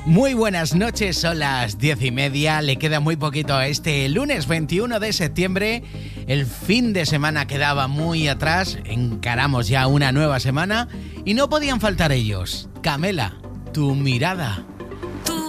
Muy buenas noches, son las 10:30, le queda muy poquito a este lunes 21 de septiembre, el fin de semana quedaba muy atrás, encaramos ya una nueva semana y no podían faltar ellos. Camela, tu mirada.